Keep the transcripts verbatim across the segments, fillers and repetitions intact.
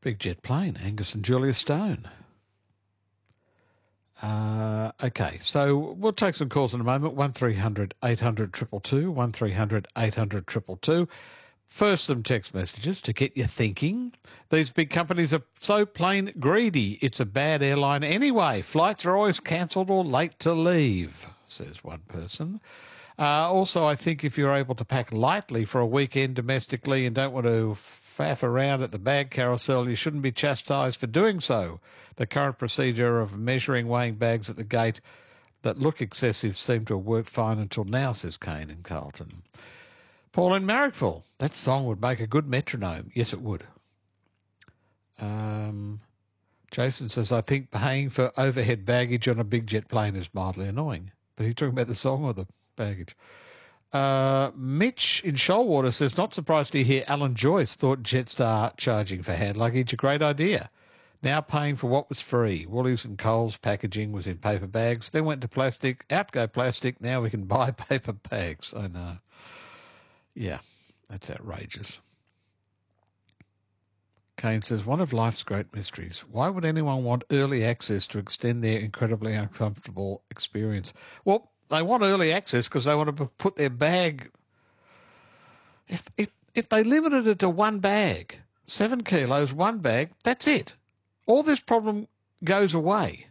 Big jet plane, Angus and Julia Stone. Uh, okay, so we'll take some calls in a moment. one three hundred eight hundred two two two, one three hundred eight hundred two two two. First, some text messages to get you thinking. These big companies are so plain greedy. It's a bad airline anyway. Flights are always cancelled or late to leave, says one person. Uh, also, I think if you're able to pack lightly for a weekend domestically and don't want to faff around at the bag carousel, you shouldn't be chastised for doing so. The current procedure of measuring, weighing bags at the gate that look excessive seemed to have worked fine until now, says Kane in Carlton. Paul in Marrickville, that song would make a good metronome. Yes, it would. Um, Jason says, I think paying for overhead baggage on a big jet plane is mildly annoying. But are you talking about the song or the baggage? Uh, Mitch in Shoalwater says, not surprised to hear Alan Joyce thought Jetstar charging for hand luggage a great idea. Now paying for what was free. Woolies and Coles packaging was in paper bags, then went to plastic, out go plastic, now we can buy paper bags. I know. Yeah, that's outrageous. Kane says, one of life's great mysteries. Why would anyone want early access to extend their incredibly uncomfortable experience? Well, they want early access because they want to put their bag... If, if, if they limited it to one bag, seven kilos, one bag, that's it. All this problem goes away.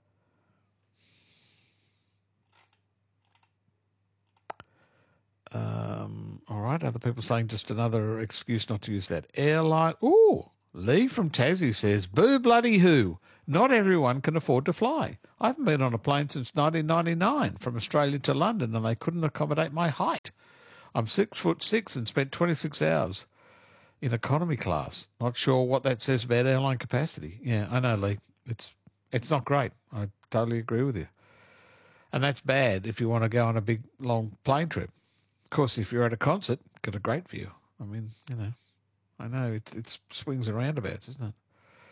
Um, all right, other people saying just another excuse not to use that airline. Ooh, Lee from Tassie says, boo bloody who. Not everyone can afford to fly. I haven't been on a plane since nineteen ninety-nine from Australia to London and they couldn't accommodate my height. I'm six foot six and spent twenty-six hours in economy class. Not sure what that says about airline capacity. Yeah, I know, Lee. It's, it's not great. I totally agree with you. And that's bad if you want to go on a big, long plane trip. Of course, if you're at a concert, got a great view. I mean, you know, I know it's it's swings and roundabouts, isn't it?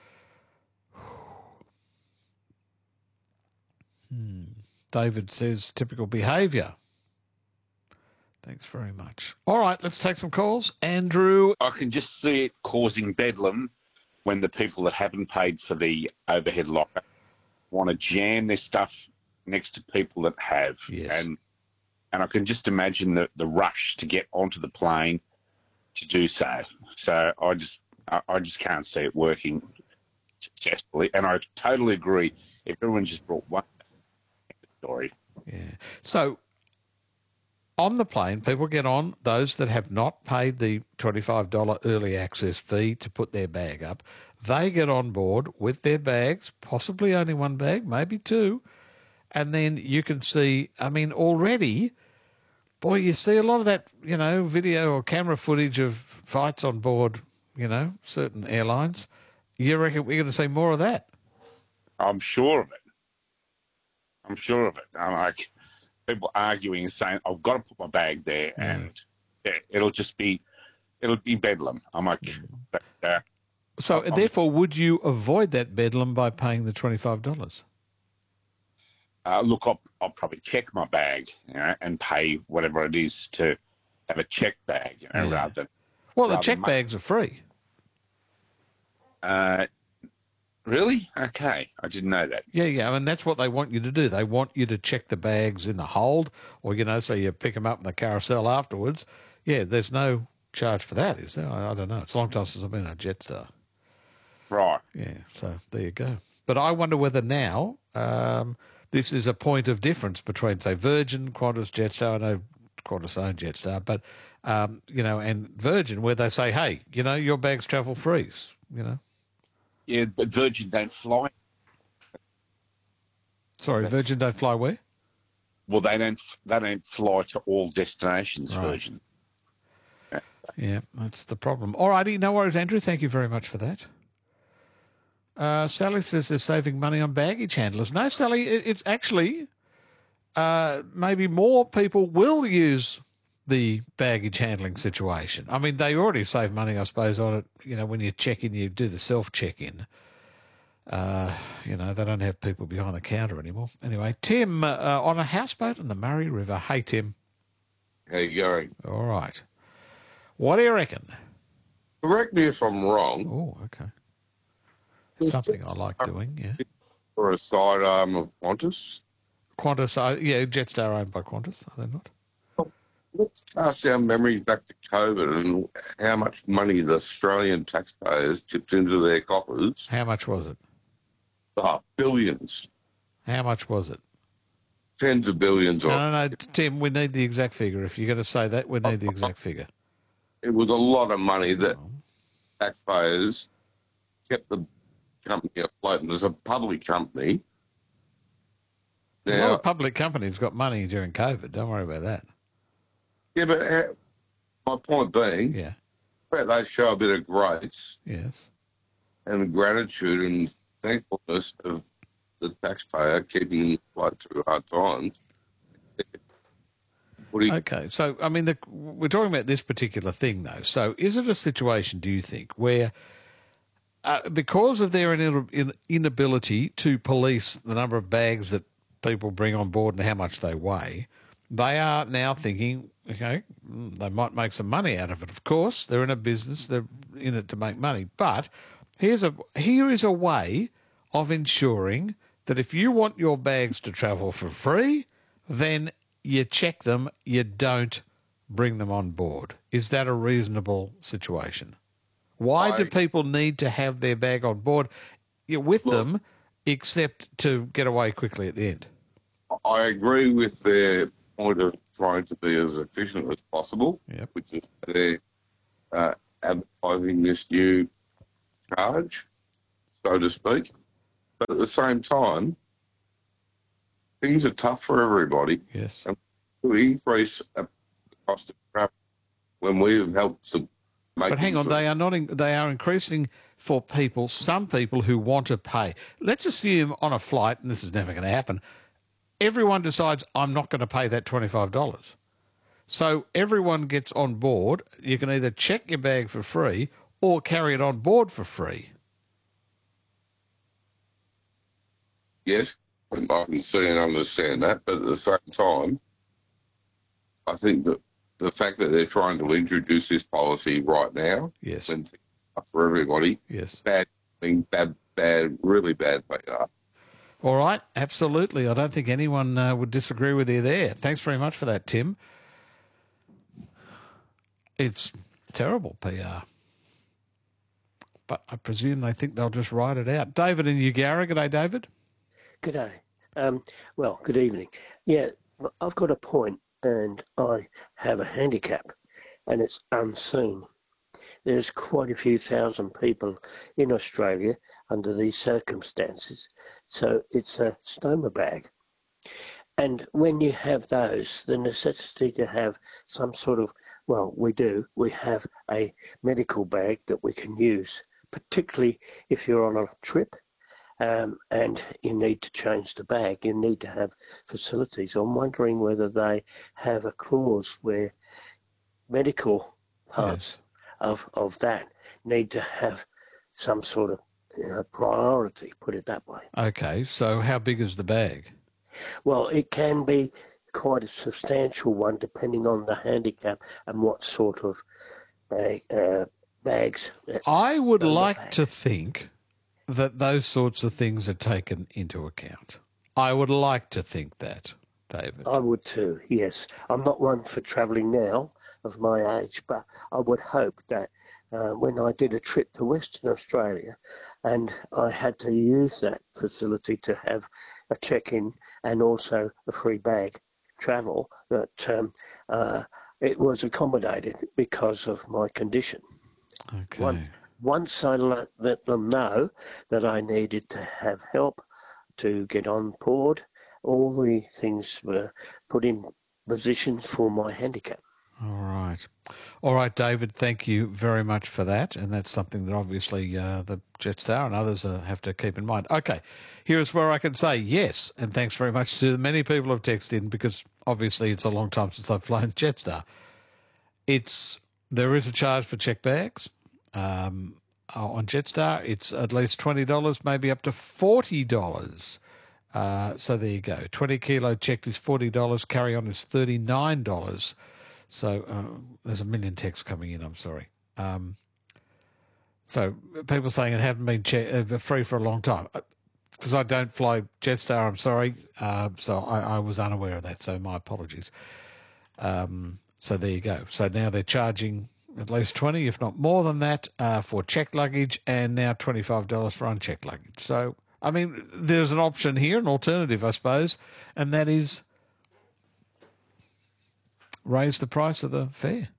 Hmm. David says typical behaviour. Thanks very much. All right, let's take some calls. Andrew. I can just see it causing bedlam when the people that haven't paid for the overhead locker want to jam their stuff next to people that have. Yes. And And I can just imagine the, the rush to get onto the plane to do so. So I just I, I just can't see it working successfully. And I totally agree. If everyone just brought one story. Yeah. So on the plane, people get on, those that have not paid the twenty-five dollars early access fee to put their bag up, they get on board with their bags, possibly only one bag, maybe two, and then you can see, I mean, already, boy, you see a lot of that, you know, video or camera footage of fights on board, you know, certain airlines. You reckon we're going to see more of that? I'm sure of it. I'm sure of it. I'm like, people arguing and saying, I've got to put my bag there, Yeah. and yeah, it'll just be, it'll be bedlam. I'm like, but, uh, So, I'm, therefore, would you avoid that bedlam by paying the twenty-five dollars? Uh, look, I'll, I'll probably check my bag, you know, and pay whatever it is to have a check bag, you know, Yeah. rather than. Well, the rather check than bags are free. Uh, really? Okay, I didn't know that. Yeah, yeah, and that's what they want you to do. They want you to check the bags in the hold, or, you know, so you pick them up in the carousel afterwards. Yeah, there's no charge for that, is there? I, I don't know. It's a long time since I've been a Jetstar. Right. Yeah, so there you go. But I wonder whether now um, this is a point of difference between, say, Virgin, Qantas, Jetstar. I know Qantas own Jetstar, but, um, you know, and Virgin, where they say, hey, you know, your bags travel free, you know. Yeah, but Virgin don't fly. Sorry, That's- Virgin don't fly where? Well, they don't. They don't fly to all destinations. Right. Virgin. Yeah, that's the problem. All righty, no worries, Andrew. Thank you very much for that. Uh, Sally says they're saving money on baggage handlers. No, Sally, it, it's actually uh, maybe more people will use the baggage handling situation. I mean, they already save money, I suppose, on it. You know, when you check in, you do the self-check-in. Uh, you know, they don't have people behind the counter anymore. Anyway, Tim uh, on a houseboat on the Murray River. Hey, Tim. How you going? All right. What do you reckon? Correct me if I'm wrong. Oh, okay. Something I like doing, yeah. Or a sidearm of Qantas. Qantas, uh, yeah, Jetstar owned by Qantas, are they not? Let's cast our memories back to COVID and how much money the Australian taxpayers tipped into their coffers. How much was it? Ah, billions, How much was it? tens of billions. No, Or no, no, Tim, we need the exact figure. If you're going to say that, we need the exact figure. it was a lot of money that taxpayers kept the company afloat. And there's a public company. A lot Now, of public companies got money during COVID. Don't worry about that. yeah, but uh, my point being, Yeah, that they show a bit of grace yes. and gratitude and thankfulness of the taxpayer keeping afloat through hard times. What do you, Okay, so, I mean, the, we're talking about this particular thing, though. So is it a situation, do you think, where uh, because of their in, in, inability to police the number of bags that people bring on board and how much they weigh, they are now thinking, okay, mm, they might make some money out of it. Of course, they're in a business, they're in it to make money. But here's a here is a way of ensuring that if you want your bags to travel for free, then you check them, you don't bring them on board. Is that a reasonable situation? Why I- do people need to have their bag on board yeah, with Look- them except to get away quickly at the end? I agree with their point of trying to be as efficient as possible, Yep. which is they're uh, advertising this new charge, so to speak. But at the same time, things are tough for everybody. Yes. To increase the cost of travel when we've helped to make. But hang on, they are not. In, they are increasing for people. Some people who want to pay. Let's assume on a flight, and this is never going to happen. Everyone decides I'm not going to pay that twenty-five dollars. So everyone gets on board. You can either check your bag for free or carry it on board for free. Yes, I can see and understand that, but at the same time, I think that the fact that they're trying to introduce this policy right now, Yes. when things are for everybody, Yes. bad, thing, bad, bad, really bad they are. All right. Absolutely. I don't think anyone uh, would disagree with you there. Thanks very much for that, Tim. It's terrible P R. But I presume they think they'll just ride it out. David in Ugara. G'day, David. Good day. Um, well, good evening. Yeah, I've got a point and I have a handicap and it's unseen. There's quite a few thousand people in Australia under these circumstances. So it's a stoma bag. And when you have those, the necessity to have some sort of, well, we do, we have a medical bag that we can use, particularly if you're on a trip. Um, and you need to change the bag, you need to have facilities. I'm wondering whether they have a clause where medical parts Yes. of, of that need to have some sort of you know, priority, put it that way. Okay. So how big is the bag? Well, it can be quite a substantial one depending on the handicap and what sort of bag, uh, bags. I would stoma like bag. to think that those sorts of things are taken into account. I would like to think that, David. I would too, yes. I'm not one for travelling now of my age, but I would hope that uh, when I did a trip to Western Australia and I had to use that facility to have a check-in and also a free bag travel, that um, uh, it was accommodated because of my condition. Okay. One, once I let, let them know that I needed to have help to get on board, all the things were put in position for my handicap. All right. All right, David, thank you very much for that. And that's something that obviously uh, the Jetstar and others uh, have to keep in mind. Okay, here's where I can say yes, and thanks very much to the many people who've texted in because obviously it's a long time since I've flown Jetstar. It's there is a charge for check bags. Um, on Jetstar, it's at least twenty dollars, maybe up to forty dollars. Uh, so there you go. twenty kilo checked is forty dollars. Carry on is thirty-nine dollars. So uh, there's a million texts coming in. I'm sorry. Um, So people saying it haven't been che- uh, free for a long time. Because I don't fly Jetstar, I'm sorry. Uh, so I, I was unaware of that, so my apologies. Um, so there you go. So now they're charging at least twenty, if not more than that, uh, for checked luggage, and now twenty-five dollars for unchecked luggage. So, I mean, there's an option here, an alternative, I suppose, and that is raise the price of the fare.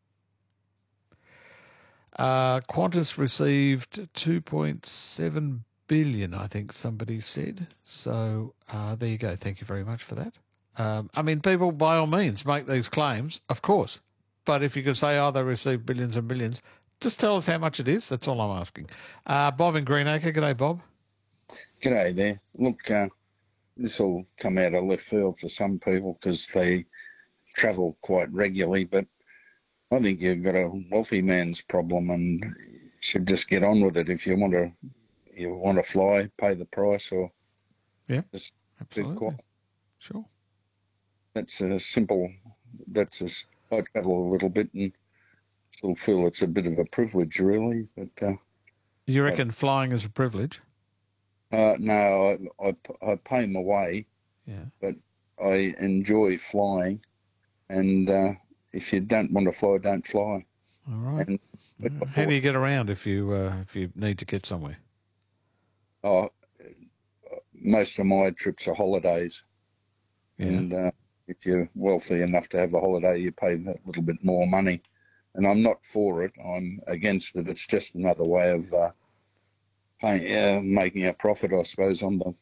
Uh, Qantas received two point seven billion dollars, I think somebody said. So uh, there you go. Thank you very much for that. Um, I mean, people, by all means, make these claims, of course. But if you could say, oh, they received billions and billions, just tell us how much it is. That's all I'm asking. Uh, Bob in Greenacre. G'day, Bob. G'day there. Look, uh, this will come out of left field for some people because they travel quite regularly, but I think you've got a wealthy man's problem and you should just get on with it. If you want to you want to fly, pay the price, or yeah, just absolutely. keep quiet. Sure. That's a simple, that's a, I travel a little bit and still feel it's a bit of a privilege, really. But uh, You reckon I, flying is a privilege? Uh, no, I, I, I pay my way, yeah. but I enjoy flying, and uh, if you don't want to fly, don't fly. All right. And, yeah. How do you get around if you uh, if you need to get somewhere? Oh, most of my trips are holidays, yeah. and uh, if you're wealthy enough to have a holiday, you pay that little bit more money. And I'm not for it. I'm against it. It's just another way of uh, paying, uh, making a profit, I suppose, on the